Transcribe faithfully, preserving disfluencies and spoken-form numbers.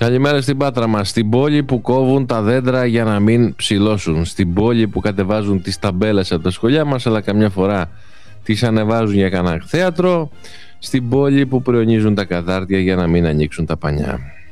Καλημέρα στην Πάτρα μας. Στην πόλη που κόβουν τα δέντρα για να μην ψηλώσουν. Στην πόλη που κατεβάζουν τις ταμπέλες από τα σχολιά μας, αλλά καμιά φορά τις ανεβάζουν για κανένα θέατρο. Στην πόλη που προαιωνίζουν τα καδάρτια για να μην ανοίξουν τα πανιά.